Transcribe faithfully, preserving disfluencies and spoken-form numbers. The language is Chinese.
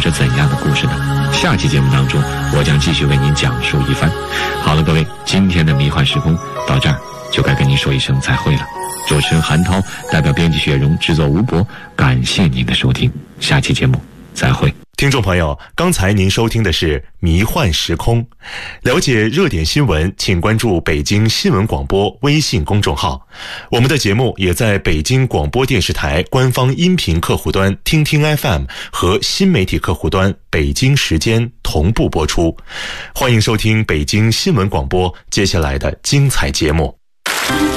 着怎样的故事呢？下期节目当中，我将继续为您讲述一番。好了，各位，今天的迷幻时空到这儿就该跟您说一声再会了。主持人韩涛代表编辑雪蓉，制作吴博，感谢您的收听，下期节目再会。 听众朋友，刚才您收听的是迷幻时空。了解热点新闻，请关注北京新闻广播微信公众号。我们的节目也在北京广播电视台官方音频客户端听听 F M 和新媒体客户端北京时间同步播出。欢迎收听北京新闻广播接下来的精彩节目。